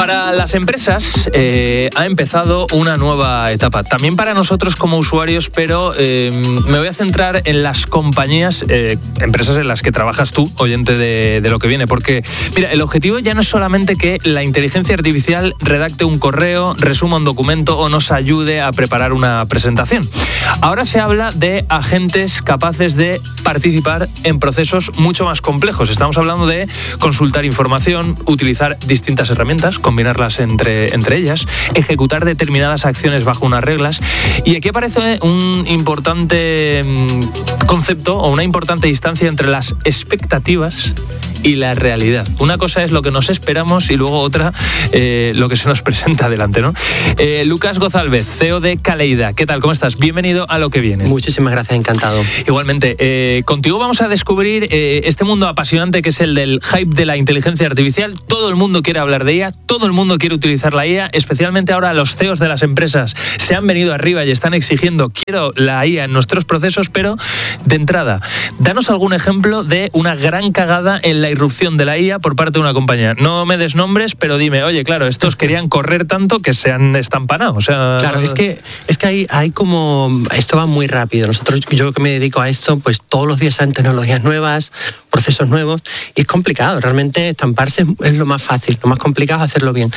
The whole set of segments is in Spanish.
Para las empresas ha empezado una nueva etapa, también para nosotros como usuarios, pero me voy a centrar en las compañías, empresas en las que trabajas tú, oyente de lo que viene, porque mira, el objetivo ya no es solamente que la inteligencia artificial redacte un correo, resuma un documento o nos ayude a preparar una presentación. Ahora se habla de agentes capaces de participar en procesos mucho más complejos. Estamos hablando de consultar información, utilizar distintas herramientas, combinarlas entre ellas, ejecutar determinadas acciones bajo unas reglas. Y aquí aparece un importante concepto o una importante distancia entre las expectativas y la realidad. Una cosa es lo que nos esperamos y luego otra lo que se nos presenta delante, ¿no? Lucas Gozalvez, CEO de Caleida. ¿Qué tal? ¿Cómo estás? Bienvenido a Lo que viene. Muchísimas gracias, encantado. Igualmente, contigo vamos a descubrir este mundo apasionante que es el del hype de la inteligencia artificial. Todo el mundo quiere hablar de ella, todo el mundo quiere utilizar la IA, especialmente ahora los CEOs de las empresas se han venido arriba y están exigiendo quiero la IA en nuestros procesos, pero de entrada, danos algún ejemplo de una gran cagada en la irrupción de la IA por parte de una compañía. No me des nombres, pero dime, oye, claro, estos querían correr tanto que se han estampanado. O sea, claro, es que hay como... Esto va muy rápido. Yo que me dedico a esto, pues todos los días salen tecnologías nuevas, procesos nuevos, y es complicado. Realmente estamparse es lo más fácil, lo más complicado es hacerlo bien.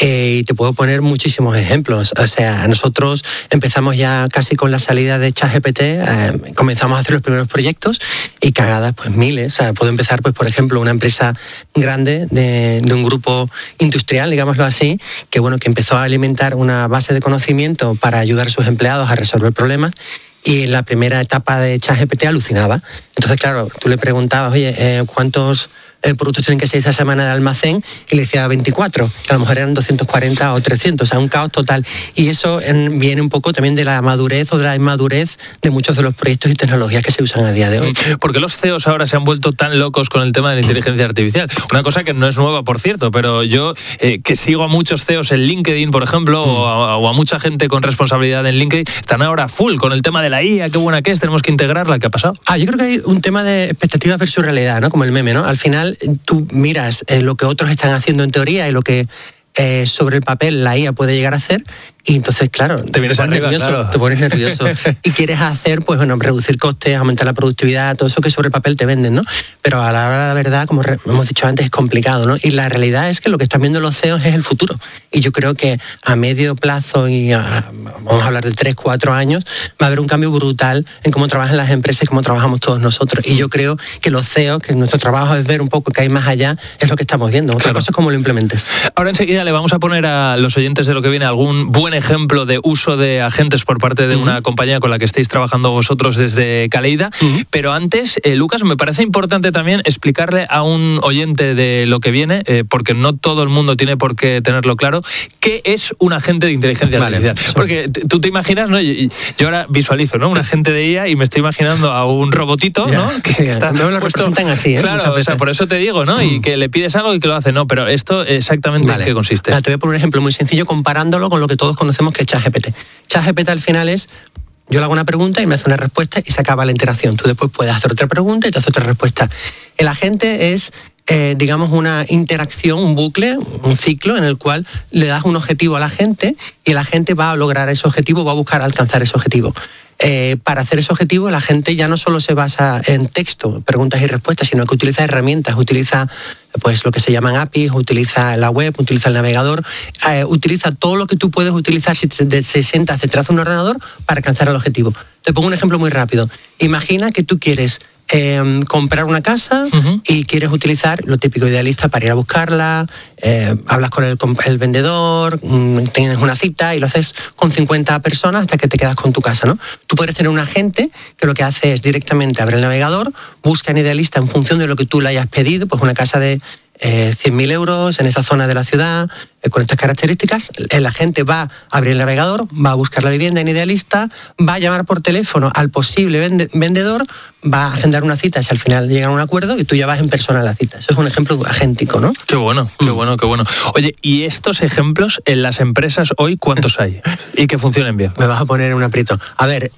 Y te puedo poner muchísimos ejemplos. O sea, nosotros empezamos ya casi con la salida de ChatGPT, comenzamos a hacer los primeros proyectos y cagadas pues miles. O sea, puedo empezar pues por ejemplo una empresa grande de un grupo industrial, digámoslo así, que empezó a alimentar una base de conocimiento para ayudar a sus empleados a resolver problemas. Y en la primera etapa de ChatGPT alucinaba. Entonces, claro, tú le preguntabas, oye, ¿cuántos productos tienen que ser esta semana de almacén? Y le decía 24, que a lo mejor eran 240 o 300, o sea, un caos total. Y eso viene un poco también de la madurez o de la inmadurez de muchos de los proyectos y tecnologías que se usan a día de hoy. ¿Por qué los CEOs ahora se han vuelto tan locos con el tema de la inteligencia artificial? Una cosa que no es nueva, por cierto, pero yo que sigo a muchos CEOs en LinkedIn, por ejemplo, o a mucha gente con responsabilidad en LinkedIn, están ahora full con el tema de la IA, qué buena que es, tenemos que integrarla, ¿qué ha pasado? Yo creo que hay un tema de expectativas versus realidad, ¿no? Como el meme, ¿no? Al final tú miras lo que otros están haciendo en teoría y lo que sobre el papel la IA puede llegar a hacer, y entonces, claro, te pones nervioso y quieres hacer, pues reducir costes, aumentar la productividad, todo eso que sobre el papel te venden, ¿no? Pero a la hora de la verdad, como hemos dicho antes, es complicado, ¿no? Y la realidad es que lo que están viendo los CEOs es el futuro. Y yo creo que a medio plazo vamos a hablar de 3-4 años, va a haber un cambio brutal en cómo trabajan las empresas y cómo trabajamos todos nosotros. Y yo creo que los CEOs, que nuestro trabajo es ver un poco que hay más allá, es lo que estamos viendo. Otra cosa es cómo lo implementes. Ahora enseguida le vamos a poner a los oyentes de Lo que viene algún buen ejemplo de uso de agentes por parte de una compañía con la que estáis trabajando vosotros desde Caleida. Pero antes, Lucas, me parece importante también explicarle a un oyente de Lo que viene, porque no todo el mundo tiene por qué tenerlo claro, qué es un agente de inteligencia artificial. Porque tú te imaginas, ¿no? Yo ahora visualizo, ¿no? Un agente de IA y me estoy imaginando a un robotito, ¿no? Que está no lo representan así, claro, o sea, por eso te digo, ¿no? Y que le pides algo y que lo hace, no, pero esto exactamente en qué consiste. Te voy a poner un ejemplo muy sencillo comparándolo con lo que todos conocemos que es ChatGPT. ChatGPT al final es, yo le hago una pregunta y me hace una respuesta y se acaba la interacción. Tú después puedes hacer otra pregunta y te hace otra respuesta. El agente es, digamos, una interacción, un bucle, un ciclo en el cual le das un objetivo a la gente y la gente va a lograr ese objetivo, va a buscar alcanzar ese objetivo. Para hacer ese objetivo la gente ya no solo se basa en texto, preguntas y respuestas, sino que utiliza herramientas, utiliza pues lo que se llaman APIs, utiliza la web, utiliza el navegador, utiliza todo lo que tú puedes utilizar si te sientas detrás de un ordenador para alcanzar el objetivo. Te pongo un ejemplo muy rápido. Imagina que tú quieres comprar una casa y quieres utilizar lo típico idealista para ir a buscarla, hablas con el vendedor, tienes una cita y lo haces con 50 personas hasta que te quedas con tu casa, ¿no? Tú puedes tener un agente que lo que hace es directamente abrir el navegador, busca en idealista en función de lo que tú le hayas pedido, pues una casa de 100.000 euros en esta zona de la ciudad, con estas características. La gente va a abrir el navegador, va a buscar la vivienda en idealista, va a llamar por teléfono al posible vendedor, va a agendar una cita si al final llegan a un acuerdo y tú ya vas en persona a la cita. Eso es un ejemplo agéntico, ¿no? Qué bueno, qué bueno, qué bueno. Oye, ¿y estos ejemplos en las empresas hoy cuántos hay? Y que funcionen bien. Me vas a poner un aprieto. A ver,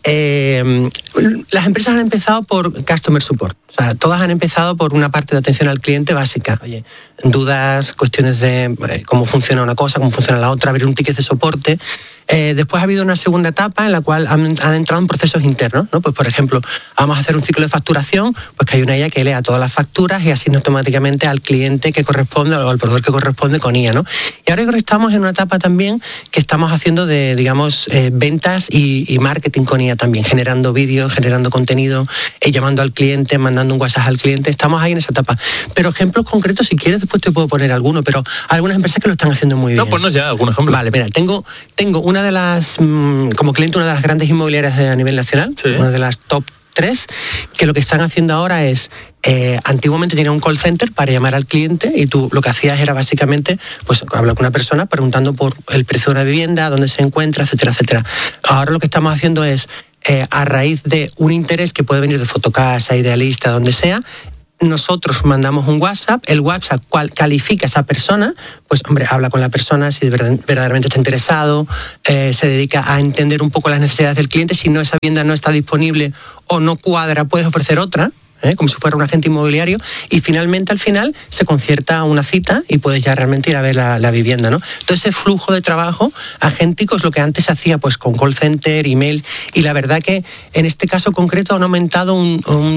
las empresas han empezado por customer support. O sea, todas han empezado por una parte de atención al cliente básica. Oye, dudas, cuestiones de cómo funciona funciona una cosa, cómo funciona la otra, abrir un ticket de soporte. Después ha habido una segunda etapa en la cual han entrado en procesos internos, ¿no? Pues por ejemplo, vamos a hacer un ciclo de facturación, pues que hay una IA que lea todas las facturas y asigna automáticamente al cliente que corresponde o al proveedor que corresponde con IA, ¿no? Y ahora creo que estamos en una etapa también que estamos haciendo de, digamos, ventas y marketing con IA también, generando vídeos, generando contenido, llamando al cliente, mandando un WhatsApp al cliente. Estamos ahí en esa etapa. Pero ejemplos concretos, si quieres, después te puedo poner alguno, pero hay algunas empresas que lo están haciendo muy bien. No, ponnos ya algún ejemplo. Vale, mira, tengo una de las, como cliente, una de las grandes inmobiliarias a nivel nacional, sí, una de las top 3, que lo que están haciendo ahora es, antiguamente tenía un call center para llamar al cliente y tú lo que hacías era básicamente pues hablar con una persona preguntando por el precio de una vivienda, dónde se encuentra, etcétera, etcétera. Ahora lo que estamos haciendo es, a raíz de un interés que puede venir de Fotocasa, Idealista, donde sea, nosotros mandamos un WhatsApp, el WhatsApp califica a esa persona, pues hombre, habla con la persona si verdaderamente está interesado, se dedica a entender un poco las necesidades del cliente, si no, esa vivienda no está disponible o no cuadra, puedes ofrecer otra, como si fuera un agente inmobiliario, y finalmente al final se concierta una cita y puedes ya realmente ir a ver la vivienda, ¿no? Entonces ese flujo de trabajo agéntico es lo que antes se hacía pues con call center, email, y la verdad que en este caso concreto han aumentado un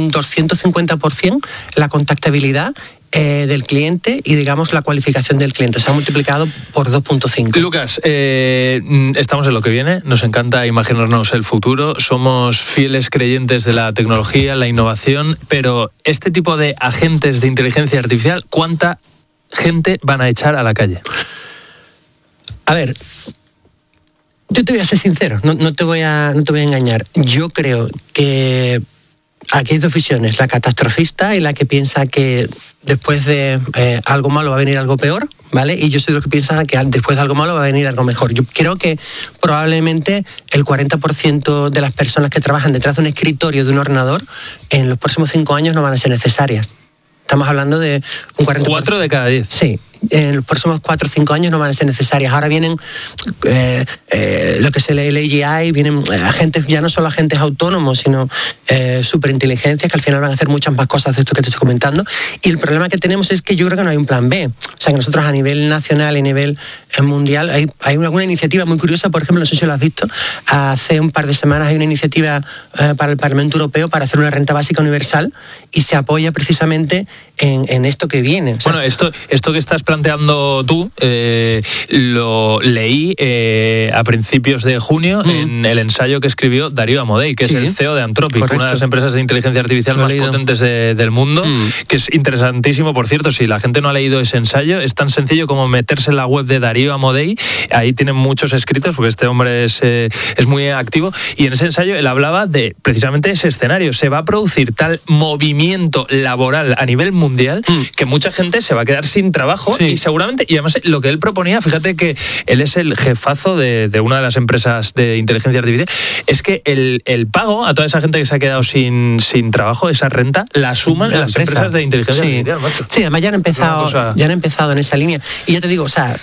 250% la contactabilidad del cliente y, digamos, la cualificación del cliente. Se ha multiplicado por 2.5. Lucas, estamos en lo que viene, nos encanta imaginarnos el futuro, somos fieles creyentes de la tecnología, la innovación, pero este tipo de agentes de inteligencia artificial, ¿cuánta gente van a echar a la calle? A ver, yo te voy a ser sincero, no te voy a engañar. Yo creo que aquí hay dos visiones, la catastrofista y la que piensa que después de algo malo va a venir algo peor, ¿vale? Y yo soy de los que piensan que después de algo malo va a venir algo mejor. Yo creo que probablemente el 40% de las personas que trabajan detrás de un escritorio, de un ordenador, en los próximos 5 años no van a ser necesarias. Estamos hablando de un 40%. 4 de cada 10. Sí. En los próximos 4 o 5 años no van a ser necesarias. Ahora vienen lo que es el AGI, vienen agentes, ya no solo agentes autónomos, sino superinteligencias que al final van a hacer muchas más cosas de esto que te estoy comentando. Y el problema que tenemos es que yo creo que no hay un plan B. O sea, que nosotros a nivel nacional y a nivel mundial hay alguna iniciativa muy curiosa, por ejemplo, no sé si lo has visto, hace un par de semanas hay una iniciativa para el Parlamento Europeo para hacer una renta básica universal y se apoya precisamente en esto que viene. O sea, bueno, esto que estás planteando tú, lo leí a principios de junio en el ensayo que escribió Darío Amodei, que es el CEO de Anthropic, correcto, una de las empresas de inteligencia artificial más potentes del mundo, que es interesantísimo, por cierto. Si la gente no ha leído ese ensayo, es tan sencillo como meterse en la web de Darío Amodei, ahí tienen muchos escritos, porque este hombre es muy activo, y en ese ensayo él hablaba de precisamente ese escenario. Se va a producir tal movimiento laboral a nivel mundial que mucha gente se va a quedar sin trabajo, y seguramente, y además lo que él proponía, fíjate que él es el jefazo de una de las empresas de inteligencia artificial, es que el pago a toda esa gente que se ha quedado sin trabajo, esa renta, la asuman las empresas de inteligencia artificial, macho. Sí, además ya han empezado en esa línea. Y ya te digo, o sea,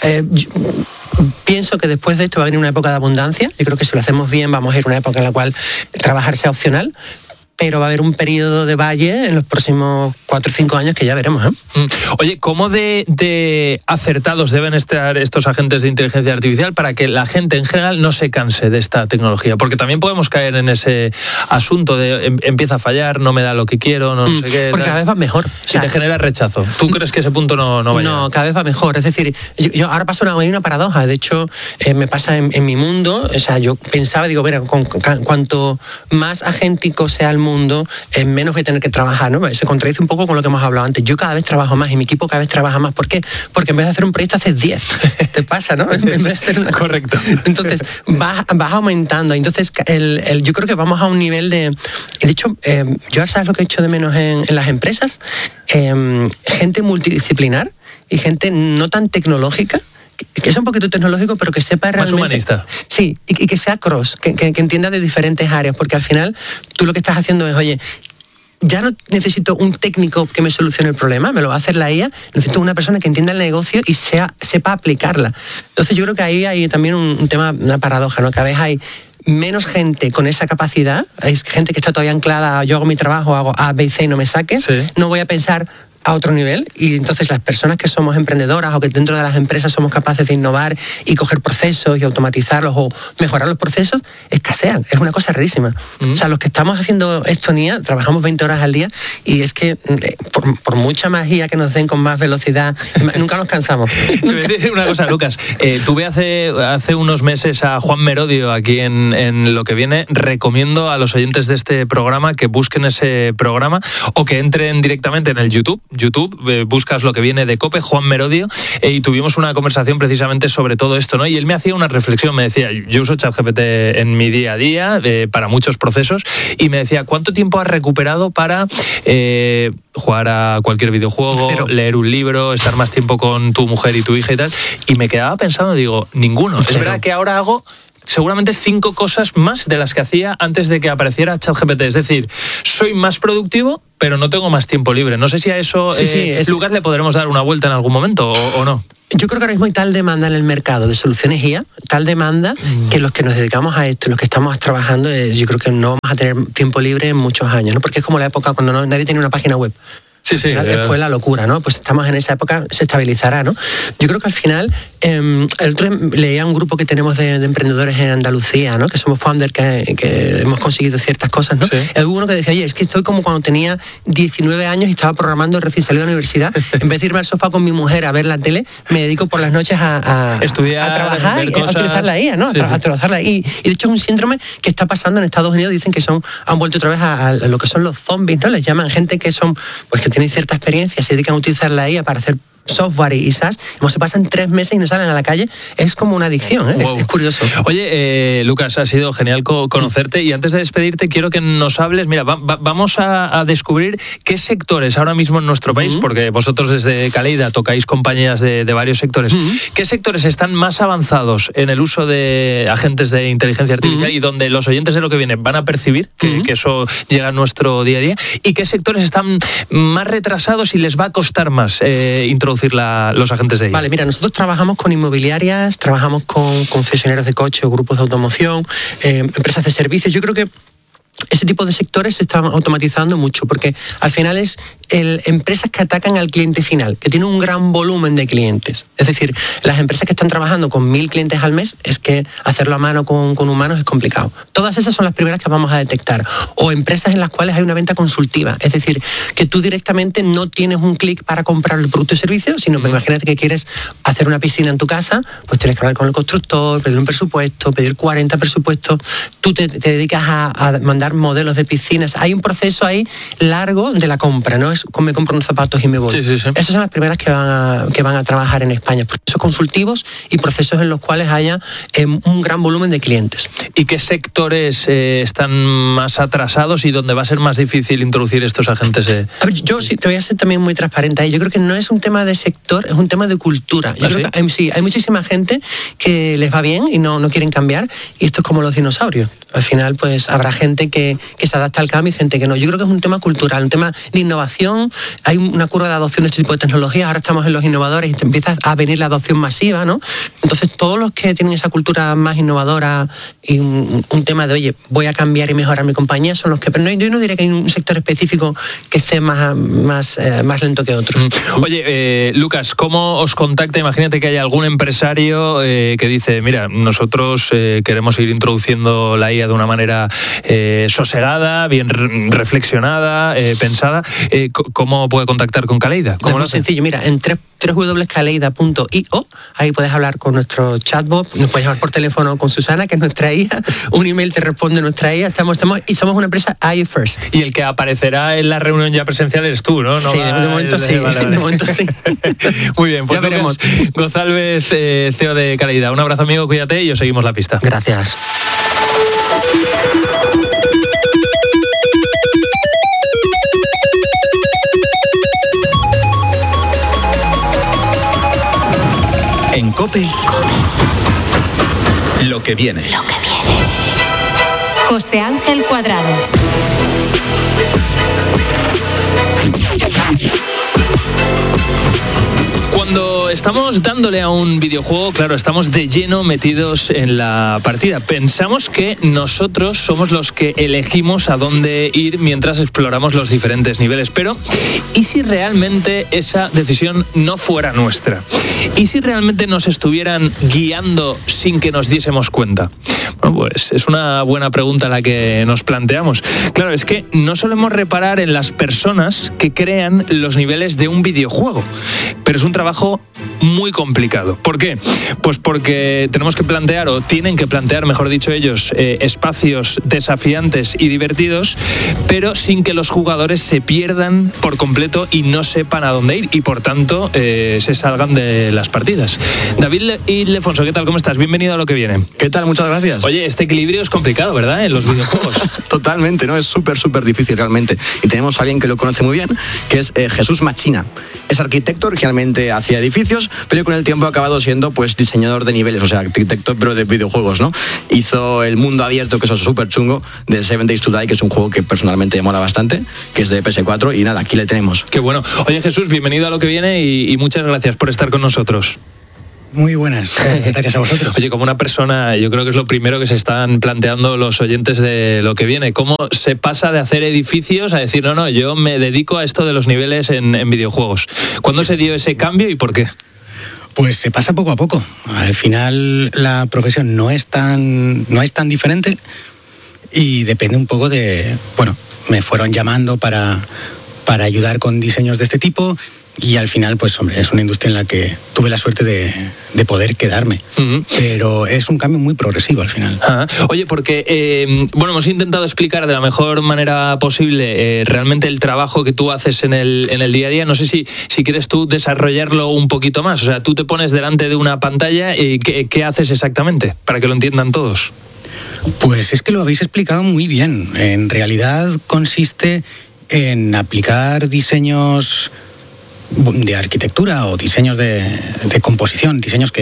pienso que después de esto va a venir una época de abundancia. Yo creo que si lo hacemos bien vamos a ir a una época en la cual trabajar sea opcional, pero va a haber un periodo de valle en los próximos 4 o 5 años que ya veremos, ¿eh? Oye, ¿cómo de acertados deben estar estos agentes de inteligencia artificial para que la gente en general no se canse de esta tecnología? Porque también podemos caer en ese asunto de empieza a fallar, no me da lo que quiero, no sé qué. Porque cada vez va mejor. Si te genera rechazo. ¿Tú crees que ese punto no va a llegar? No, cada vez va mejor. Es decir, yo ahora paso una paradoja. De hecho, me pasa en mi mundo. O sea, yo pensaba, digo, mira, cuanto más agéntico sea el mundo, menos voy a tener que trabajar, ¿no? Se contradice un poco con lo que hemos hablado antes. Yo cada vez trabajo más y mi equipo cada vez trabaja más. ¿Por qué? Porque en vez de hacer un proyecto haces 10. Te pasa, ¿no? En vez de hacer Correcto. Entonces, vas aumentando. Entonces, yo creo que vamos a un nivel de... Y de hecho, yo, ¿sabes lo que he hecho de menos en las empresas? Gente multidisciplinar y gente no tan tecnológica, que sea un poquito tecnológico, pero que sepa realmente... Más humanista. Sí, y que sea cross, que entienda de diferentes áreas, porque al final tú lo que estás haciendo es, oye, ya no necesito un técnico que me solucione el problema, me lo va a hacer la IA, necesito una persona que entienda el negocio y sepa aplicarla. Entonces yo creo que ahí hay también un tema, una paradoja, ¿no? Cada vez hay menos gente con esa capacidad, hay gente que está todavía anclada, yo hago mi trabajo, hago A, B y C y no me saques, no voy a pensar a otro nivel, y entonces las personas que somos emprendedoras o que dentro de las empresas somos capaces de innovar y coger procesos y automatizarlos o mejorar los procesos, escasean. Es una cosa rarísima. O sea, los que estamos haciendo esto en IA, trabajamos 20 horas al día y es que por mucha magia que nos den con más velocidad, nunca nos cansamos. Te voy a decir una cosa, Lucas. Tuve hace unos meses a Juan Merodio aquí en Lo que Viene. Recomiendo a los oyentes de este programa que busquen ese programa o que entren directamente en el YouTube, buscas Lo que Viene de COPE, Juan Merodio, y tuvimos una conversación precisamente sobre todo esto, ¿no? Y él me hacía una reflexión, me decía, yo uso ChatGPT en mi día a día para muchos procesos, y me decía, ¿cuánto tiempo has recuperado para jugar a cualquier videojuego, leer un libro, estar más tiempo con tu mujer y tu hija y tal? Y me quedaba pensando, digo, ninguno. Es verdad que ahora hago seguramente 5 cosas más de las que hacía antes de que apareciera ChatGPT. Es decir, soy más productivo, pero no tengo más tiempo libre. No sé si a eso, Lucas, le podremos dar una vuelta en algún momento o no. Yo creo que ahora mismo hay tal demanda en el mercado de soluciones IA, tal demanda que los que nos dedicamos a esto, los que estamos trabajando, yo creo que no vamos a tener tiempo libre en muchos años, ¿no? Porque es como la época cuando nadie tenía una página web. Sí, fue la locura, ¿no? Pues estamos en esa época, se estabilizará, ¿no? Yo creo que al final, el otro día leía un grupo que tenemos de emprendedores en Andalucía, ¿no? Que somos founders, que hemos conseguido ciertas cosas, ¿no? Sí. Hubo uno que decía, oye, es que estoy como cuando tenía 19 años y estaba programando recién salido de la universidad. En vez de irme al sofá con mi mujer a ver la tele, me dedico por las noches a estudiar, a trabajar y a utilizar la IA, ¿no? A utilizar la IA. Y de hecho es un síndrome que está pasando en Estados Unidos. Dicen que han vuelto otra vez a lo que son los zombies, ¿no? Les llaman gente que son, pues que tienen cierta experiencia, se dedican a utilizar la IA para hacer software y SaaS, como se pasan 3 meses y no salen a la calle, es como una adicción, ¿eh? Wow. Es curioso. Oye, Lucas, ha sido genial conocerte, y antes de despedirte quiero que nos hables, mira, vamos a descubrir qué sectores ahora mismo en nuestro país, porque vosotros desde Caleida tocáis compañías de varios sectores, qué sectores están más avanzados en el uso de agentes de inteligencia artificial y donde los oyentes de Lo que Viene van a percibir que eso llega a nuestro día a día, y qué sectores están más retrasados y les va a costar más introducir los agentes de IA. Vale, mira, nosotros trabajamos con inmobiliarias, trabajamos con concesionarios de coche o grupos de automoción, empresas de servicios. Yo creo que ese tipo de sectores se están automatizando mucho, porque al final es empresas que atacan al cliente final, que tienen un gran volumen de clientes. Es decir, las empresas que están trabajando con 1000 clientes al mes, es que hacerlo a mano con humanos es complicado. Todas esas son las primeras que vamos a detectar. O empresas en las cuales hay una venta consultiva, es decir, que tú directamente no tienes un clic para comprar el producto y servicio, sino que imagínate que quieres hacer una piscina en tu casa, pues tienes que hablar con el constructor, pedir un presupuesto, pedir 40 presupuestos, tú te dedicas a mandar modelos de piscinas. Hay un proceso ahí largo de la compra, no es como me compro unos zapatos y me voy. Sí. Esas son las primeras que van a trabajar en España. Procesos consultivos y procesos en los cuales haya un gran volumen de clientes. ¿Y qué sectores están más atrasados y donde va a ser más difícil introducir estos agentes? A ver, yo sí te voy a ser también muy transparente ahí. Yo creo que no es un tema de sector, es un tema de cultura. Yo creo que hay muchísima gente que les va bien y no quieren cambiar, y esto es como los dinosaurios. Al final, pues habrá gente que se adapta al cambio y gente que no. Yo creo que es un tema cultural, un tema de innovación. Hay una curva de adopción de este tipo de tecnologías. Ahora estamos en los innovadores y te empieza a venir la adopción masiva, ¿no? Entonces, todos los que tienen esa cultura más innovadora y un tema de, oye, voy a cambiar y mejorar mi compañía, son los que... Pero yo no diría que hay un sector específico que esté más lento que otro. Oye, Lucas, ¿cómo os contacta? Imagínate que hay algún empresario que dice, mira, nosotros queremos ir introduciendo la IA de una manera sosegada, bien reflexionada, pensada. ¿Cómo puede contactar con Caleida? Es muy sencillo, mira, en www.caleida.io, ahí puedes hablar con nuestro chatbot, nos puedes llamar por teléfono con Susana, que es nuestra IA, un email te responde nuestra IA, estamos y somos una empresa AI First. Y el que aparecerá en la reunión ya presencial eres tú, ¿no? Sí, de momento sí, de momento sí. Muy bien, pues ya veremos. González, CEO de Caleida, un abrazo, amigo, cuídate y os seguimos la pista. Gracias. En COPE, Lo que Viene. Lo que viene. José Ángel Cuadrado. Cuando estamos dándole a un videojuego, claro, estamos de lleno metidos en la partida. Pensamos que nosotros somos los que elegimos a dónde ir mientras exploramos los diferentes niveles. Pero, ¿y si realmente esa decisión no fuera nuestra? ¿Y si realmente nos estuvieran guiando sin que nos diésemos cuenta? Bueno, pues es una buena pregunta la que nos planteamos. Claro, es que no solemos reparar en las personas que crean los niveles de un videojuego, pero es un trabajo muy complicado. ¿Por qué? Pues porque tenemos que plantear, o tienen que plantear, mejor dicho ellos, espacios desafiantes y divertidos, pero sin que los jugadores se pierdan por completo y no sepan a dónde ir y por tanto se salgan de las partidas. David Ildefonso, ¿qué tal? ¿Cómo estás? Bienvenido a Lo que Viene. ¿Qué tal? Muchas gracias. Oye, este equilibrio es complicado, ¿verdad? En los videojuegos. Totalmente, ¿no? Es súper difícil realmente. Y tenemos a alguien que lo conoce muy bien, que es Jesús Machina. Es arquitecto, originalmente hacía edificios, pero con el tiempo ha acabado siendo pues diseñador de niveles, o sea, arquitecto pero de videojuegos, ¿no? Hizo el mundo abierto, que eso es súper chungo, de 7 Days to Die, que es un juego que personalmente me mola bastante, que es de PS4, y nada, aquí le tenemos. Qué bueno. Oye, Jesús, bienvenido a Lo que Viene y muchas gracias por estar con nosotros. Muy buenas, gracias a vosotros. Oye, como una persona, yo creo que es lo primero que se están planteando los oyentes de Lo que Viene. ¿Cómo se pasa de hacer edificios a decir, no, yo me dedico a esto de los niveles en videojuegos? ¿Cuándo se dio ese cambio y por qué? Pues se pasa poco a poco. Al final la profesión no es tan diferente y depende un poco de... Bueno, me fueron llamando para ayudar con diseños de este tipo. Y al final, pues hombre, es una industria en la que tuve la suerte de poder quedarme. Uh-huh. Pero es un cambio muy progresivo al final. Uh-huh. Oye, porque hemos intentado explicar de la mejor manera posible realmente el trabajo que tú haces en el día a día. No sé si quieres tú desarrollarlo un poquito más. O sea, tú te pones delante de una pantalla y ¿qué haces exactamente? Para que lo entiendan todos. Pues es que lo habéis explicado muy bien. En realidad consiste en aplicar diseños de arquitectura o diseños de composición,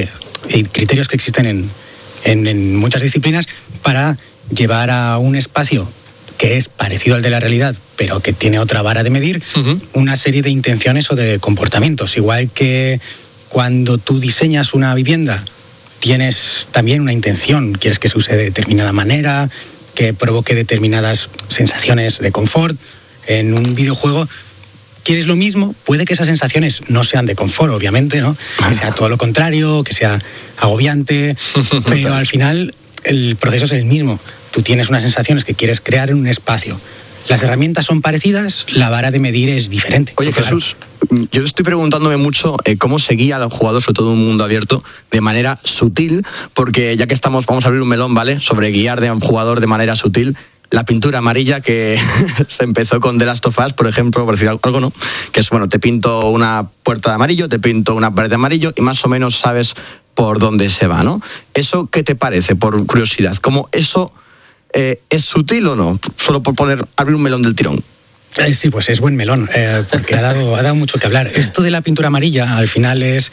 y criterios que existen en muchas disciplinas para llevar a un espacio que es parecido al de la realidad, pero que tiene otra vara de medir, uh-huh, una serie de intenciones o de comportamientos. Igual que cuando tú diseñas una vivienda, tienes también una intención, quieres que se use de determinada manera, que provoque determinadas sensaciones de confort. En un videojuego quieres lo mismo, puede que esas sensaciones no sean de confort, obviamente, ¿no? Que sea todo lo contrario, que sea agobiante, pero al final el proceso es el mismo. Tú tienes unas sensaciones que quieres crear en un espacio. Las herramientas son parecidas, la vara de medir es diferente. Oye, Jesús, yo estoy preguntándome mucho cómo se guía al jugador, sobre todo en un mundo abierto, de manera sutil, porque ya que vamos a abrir un melón, ¿vale?, sobre guiar a un jugador de manera sutil. La pintura amarilla que se empezó con The Last of Us, por ejemplo, por decir algo, ¿no? Que es, bueno, te pinto una puerta de amarillo, te pinto una pared de amarillo y más o menos sabes por dónde se va, ¿no? ¿Eso qué te parece, por curiosidad? ¿Cómo eso es sutil o no? Solo por abrir un melón del tirón. Sí, pues es buen melón, porque ha dado mucho que hablar. Esto de la pintura amarilla, al final, es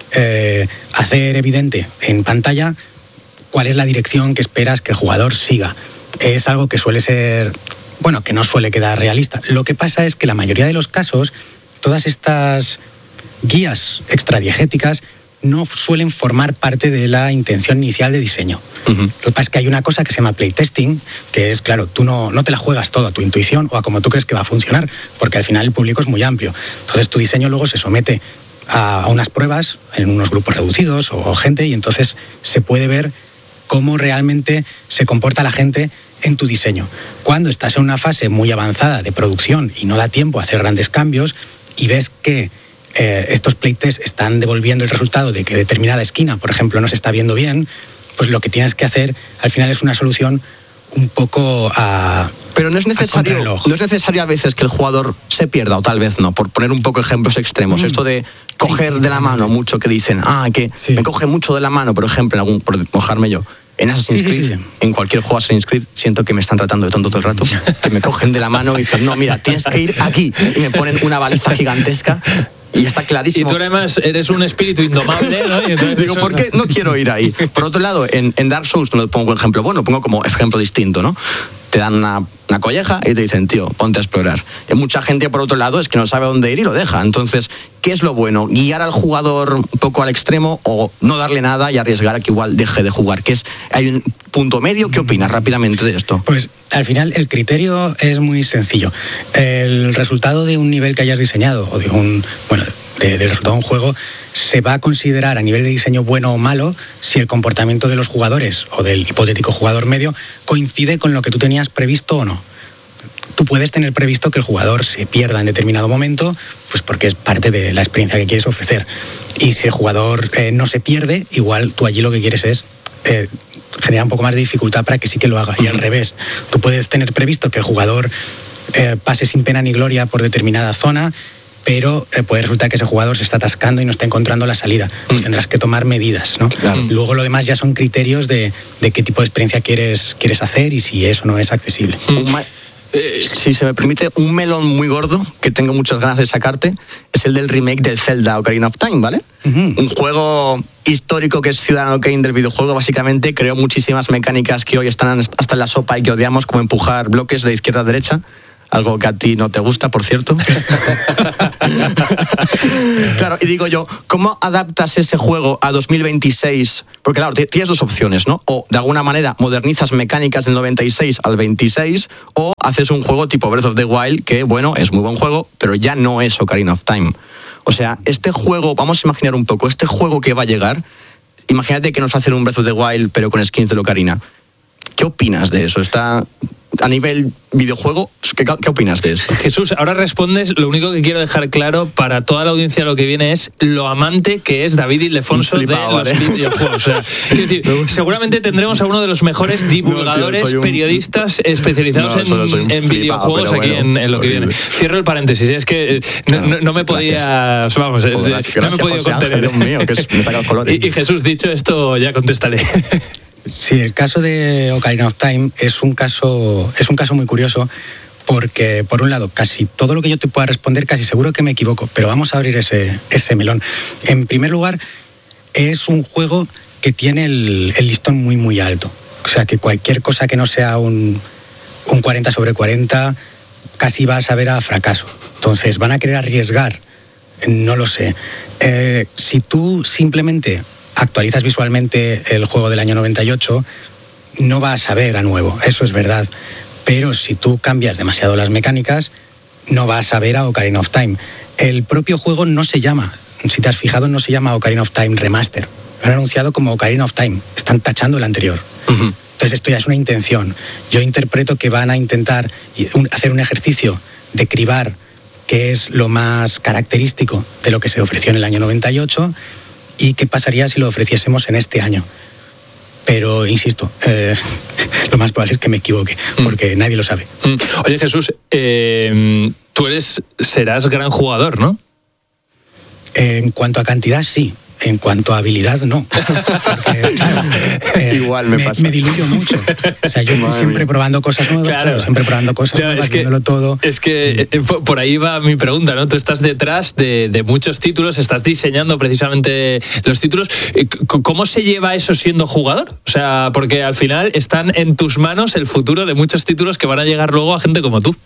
hacer evidente en pantalla cuál es la dirección que esperas que el jugador siga. Es algo que suele ser, bueno, que no suele quedar realista. Lo que pasa es que la mayoría de los casos, todas estas guías extradiegéticas no suelen formar parte de la intención inicial de diseño. Uh-huh. Lo que pasa es que hay una cosa que se llama playtesting, que es, claro, tú no te la juegas todo a tu intuición o a como tú crees que va a funcionar, porque al final el público es muy amplio. Entonces tu diseño luego se somete a unas pruebas en unos grupos reducidos o gente, y entonces se puede ver cómo realmente se comporta la gente en tu diseño. Cuando estás en una fase muy avanzada de producción y no da tiempo a hacer grandes cambios y ves que estos playtests están devolviendo el resultado de que determinada esquina, por ejemplo, no se está viendo bien, pues lo que tienes que hacer al final es una solución un poco a... Pero no es necesario a veces que el jugador se pierda, o tal vez no, por poner un poco ejemplos extremos. Esto de coger de la mano mucho, que dicen, me coge mucho de la mano, por ejemplo, por mojarme yo. En Assassin's Creed, en cualquier juego Assassin's Creed, siento que me están tratando de tonto todo el rato, que me cogen de la mano y dicen, no, mira, tienes que ir aquí, y me ponen una baliza gigantesca. Y está clarísimo. Y tú además eres un espíritu indomable, ¿no? Y entonces digo, ¿por qué no quiero ir ahí? Por otro lado, en Dark Souls no lo pongo como ejemplo, bueno, pongo como ejemplo distinto, ¿no? te dan una colleja y te dicen, tío, ponte a explorar. Y mucha gente, por otro lado, es que no sabe dónde ir y lo deja. Entonces, ¿qué es lo bueno? ¿Guiar al jugador un poco al extremo o no darle nada y arriesgar a que igual deje de jugar? ¿Hay un punto medio? ¿Qué opinas rápidamente de esto? Pues al final el criterio es muy sencillo. El resultado de un nivel que hayas diseñado o del resultado de un juego se va a considerar a nivel de diseño bueno o malo si el comportamiento de los jugadores o del hipotético jugador medio coincide con lo que tú tenías previsto o no. Tú puedes tener previsto que el jugador se pierda en determinado momento, pues porque es parte de la experiencia que quieres ofrecer. Y si el jugador no se pierde, igual tú allí lo que quieres es generar un poco más de dificultad para que sí que lo haga. Y al revés, tú puedes tener previsto que el jugador pase sin pena ni gloria por determinada zona, pero puede resultar que ese jugador se está atascando y no está encontrando la salida. Pues tendrás que tomar medidas, ¿no? Claro. Luego lo demás ya son criterios de qué tipo de experiencia quieres hacer y si eso no es accesible. Si se me permite, un melón muy gordo que tengo muchas ganas de sacarte es el del remake del Zelda Ocarina of Time, ¿vale? Un juego histórico que es Ciudadano Kane del videojuego. Básicamente creó muchísimas mecánicas que hoy están hasta en la sopa y que odiamos, como empujar bloques de izquierda a derecha. Algo que a ti no te gusta, por cierto. Claro, y digo yo, ¿cómo adaptas ese juego a 2026? Porque claro, tienes dos opciones, ¿no? O de alguna manera modernizas mecánicas del 96 al 26, o haces un juego tipo Breath of the Wild, que bueno, es muy buen juego, pero ya no es Ocarina of Time. O sea, este juego, vamos a imaginar un poco, este juego que va a llegar, imagínate que nos hacen un Breath of the Wild, pero con skins de Ocarina. ¿Qué opinas de eso? ¿Está a nivel videojuego? ¿Qué opinas de eso? Jesús, ahora respondes. Lo único que quiero dejar claro para toda la audiencia lo que viene es lo amante que es David Ildefonso de los videojuegos. O sea, es decir, seguramente tendremos a uno de los mejores divulgadores, periodistas especializados en videojuegos aquí en lo que viene. Cierro el paréntesis. Es que no me podías... Vamos, no me he podido contener. Dios mío, que me saca los colores. Y Jesús, dicho esto, ya contéstale. Sí, el caso de Ocarina of Time es un caso muy curioso porque, por un lado, casi todo lo que yo te pueda responder, casi seguro que me equivoco, pero vamos a abrir ese melón. En primer lugar, es un juego que tiene el listón muy, muy alto. O sea, que cualquier cosa que no sea un 40 sobre 40 casi va a saber a fracaso. Entonces, ¿van a querer arriesgar? No lo sé. Si tú simplemente actualizas visualmente el juego del año 98, no va a saber a nuevo, eso es verdad. Pero si tú cambias demasiado las mecánicas, no va a saber a Ocarina of Time. El propio juego no se llama, si te has fijado, no se llama Ocarina of Time Remaster. Lo han anunciado como Ocarina of Time. Están tachando el anterior. Entonces esto ya es una intención. Yo interpreto que van a intentar hacer un ejercicio de cribar qué es lo más característico de lo que se ofreció en el año 98 y qué pasaría si lo ofreciésemos en este año. Pero, insisto, lo más probable es que me equivoque, porque nadie lo sabe. Oye, Jesús, tú serás gran jugador, ¿no? En cuanto a cantidad, sí. En cuanto a habilidad, no. Porque, claro, igual me pasa. Me diluyo mucho. O sea, yo estoy siempre probando cosas nuevas, claro, siempre probando cosas nuevas, viéndolo todo. Es que por ahí va mi pregunta, ¿no? Tú estás detrás de muchos títulos, estás diseñando precisamente los títulos. ¿Cómo se lleva eso siendo jugador? O sea, porque al final están en tus manos el futuro de muchos títulos que van a llegar luego a gente como tú.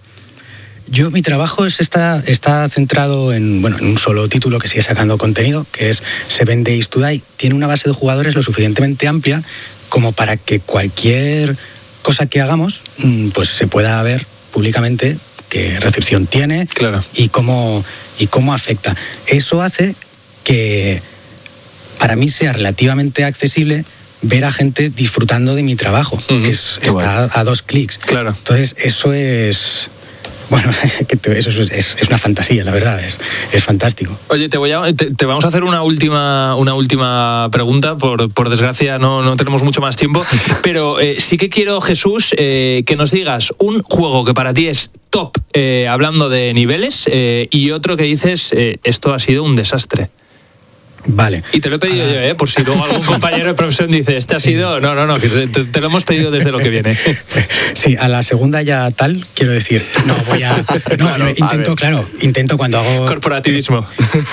Mi trabajo está centrado en un solo título que sigue sacando contenido, que es 7 Days to Die. Tiene una base de jugadores lo suficientemente amplia como para que cualquier cosa que hagamos pues se pueda ver públicamente qué recepción tiene, claro, y cómo afecta. Eso hace que para mí sea relativamente accesible ver a gente disfrutando de mi trabajo. Está a 2 clics. Claro. Entonces eso es... Bueno, eso es una fantasía, la verdad, es fantástico. Oye, te vamos a hacer una última pregunta, por desgracia no tenemos mucho más tiempo, pero sí que quiero, Jesús, que nos digas un juego que para ti es top, hablando de niveles, y otro que dices, esto ha sido un desastre. Vale. Y te lo he pedido yo, por si luego algún compañero de profesión dice, este ha sido... No, que te lo hemos pedido desde lo que viene. Sí, a la segunda ya tal, quiero decir, no voy a... No, claro, intento cuando hago... Corporativismo.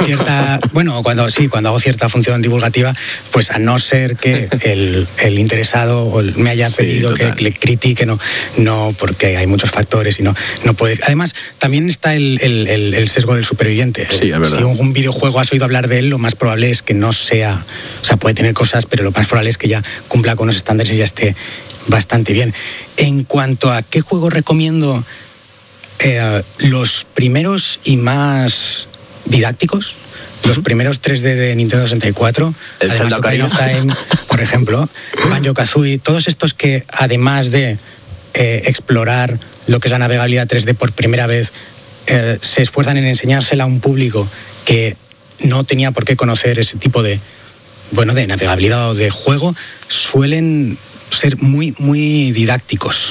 Cuando hago cierta función divulgativa, pues a no ser que el interesado me haya pedido que le critique, no, porque hay muchos factores y no puede... Además, también está el sesgo del superviviente. Sí, es verdad. Si un videojuego has oído hablar de él, lo más probable es que no sea... O sea, puede tener cosas, pero lo más probable es que ya cumpla con los estándares y ya esté bastante bien. En cuanto a qué juego recomiendo, los primeros y más didácticos, los primeros 3D de Nintendo 64, además Ocarina of Time, por ejemplo, Banjo-Kazooie, todos estos que además de explorar lo que es la navegabilidad 3D por primera vez, se esfuerzan en enseñársela a un público que no tenía por qué conocer ese tipo de navegabilidad o de juego, suelen ser muy, muy didácticos.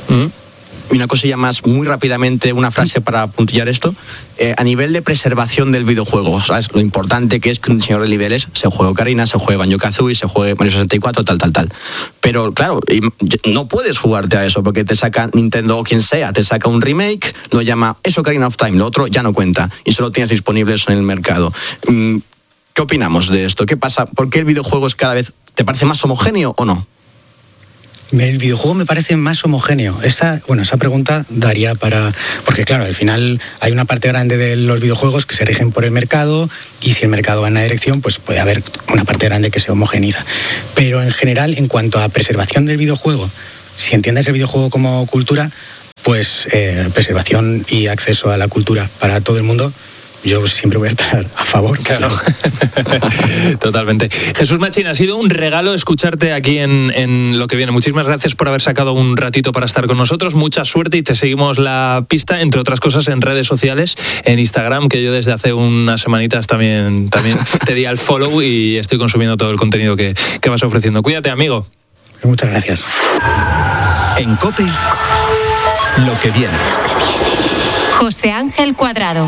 Y una cosilla más, muy rápidamente, una frase para puntillar esto. A nivel de preservación del videojuego, ¿sabes? Lo importante que es que un diseñador de niveles se juegue Ocarina, se juegue Banjo-Kazooie, se juegue Mario 64, tal. Pero claro, no puedes jugarte a eso porque te saca Nintendo o quien sea, te saca un remake, lo llama es Ocarina of Time, lo otro ya no cuenta y solo tienes disponible eso en el mercado. ¿Qué opinamos de esto? ¿Qué pasa? ¿Por qué el videojuego es cada vez, te parece más homogéneo o no? El videojuego me parece más homogéneo. Esa pregunta daría para... Porque claro, al final hay una parte grande de los videojuegos que se rigen por el mercado y si el mercado va en una dirección, pues puede haber una parte grande que se homogeniza. Pero en general, en cuanto a preservación del videojuego, si entiendes el videojuego como cultura, pues preservación y acceso a la cultura para todo el mundo, yo siempre voy a estar a favor. Claro. Totalmente. Jesús Machín, ha sido un regalo escucharte aquí en Lo que viene. Muchísimas gracias por haber sacado un ratito para estar con nosotros. Mucha suerte y te seguimos la pista, entre otras cosas, en redes sociales, en Instagram, que yo desde hace unas semanitas también te di al follow y estoy consumiendo todo el contenido que vas ofreciendo. Cuídate, amigo. Muchas gracias. En COPE, Lo que viene. José Ángel Cuadrado.